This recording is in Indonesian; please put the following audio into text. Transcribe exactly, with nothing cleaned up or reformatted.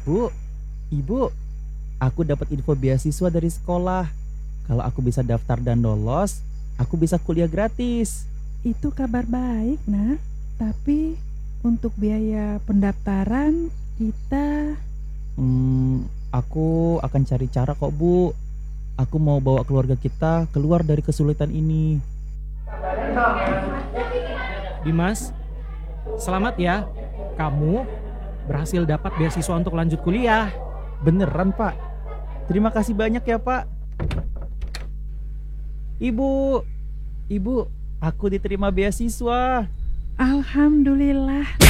Bu, Ibu, aku dapat info beasiswa dari sekolah. Kalau aku bisa daftar dan lolos, aku bisa kuliah gratis. Itu kabar baik, nak. Tapi untuk biaya pendaftaran kita Hmm, aku akan cari cara kok, Bu. Aku mau bawa keluarga kita keluar dari kesulitan ini. Dimas, selamat ya. Kamu berhasil dapat beasiswa untuk lanjut kuliah. Beneran, Pak. Terima kasih banyak ya, Pak. Ibu, Ibu, aku diterima beasiswa. alhamdulillah.